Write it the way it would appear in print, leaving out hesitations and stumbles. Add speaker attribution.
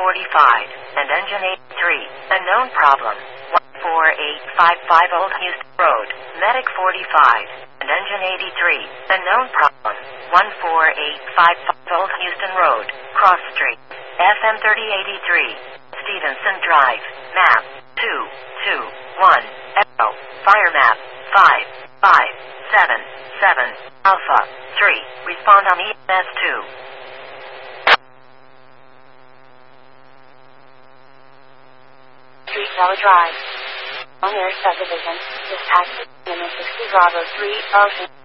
Speaker 1: 45, and engine 83, unknown problem. 14855 Old Houston Road, Medic 45, and engine 83, unknown problem. 14855 Old Houston Road, Cross Street, FM 3083, Stevenson Drive, map 221, Echo, fire map 5577, Alpha 3, respond on EMS 2.
Speaker 2: Tower Drive. On Air Subdivision. Dispatch unit 60 Bravo 3 Ocean.